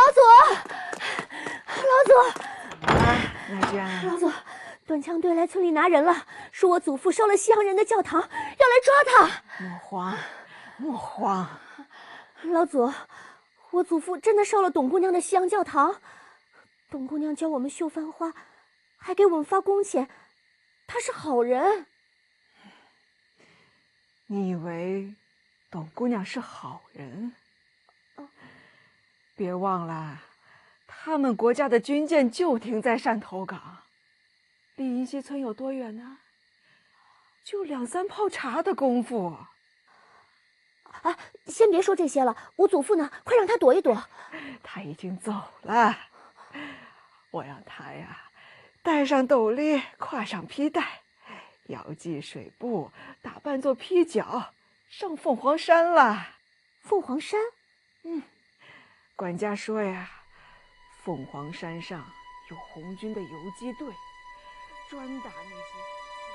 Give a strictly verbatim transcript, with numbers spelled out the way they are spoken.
祖，老祖， 啊，那娟， 老祖，短枪队来村里拿人了，说我祖父烧了西洋人的教堂，要来抓他。 莫慌，莫慌。 老祖，我祖父真的烧了董姑娘的西洋教堂，董姑娘教我们绣番花，还给我们发工钱，她是好人。 你以为董姑娘是好人？别忘了，他们国家的军舰就停在汕头港，离银溪村有多远呢？就两三泡茶的功夫。 啊，先别说这些了，我祖父呢？快让他躲一躲。 他已经走了，我让他呀，戴上斗笠，挎上皮带，摇系水布，打扮做披脚，上凤凰山了。 凤凰山？ 嗯，管家说呀，凤凰山上有红军的游击队，专打那些。